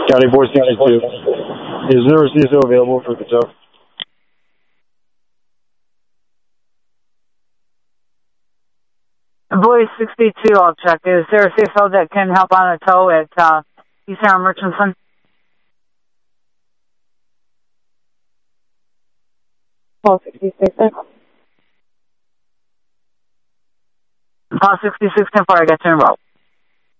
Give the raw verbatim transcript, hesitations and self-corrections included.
County four sixty-two. Is there a C S O available for the tow? Boy sixty-two, I'll check. Is there a C S O that can help on a tow at uh, East Town Richardson? Call sixty-six. Call sixty-six, ten four, I got you in route.